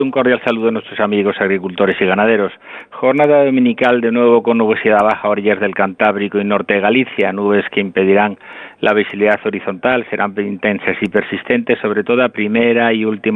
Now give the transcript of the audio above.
Un cordial saludo a nuestros amigos agricultores y ganaderos. Jornada dominical de nuevo con nubosidad baja a orillas del Cantábrico y norte de Galicia, nubes que impedirán la visibilidad horizontal, serán intensas y persistentes, sobre todo a primera y última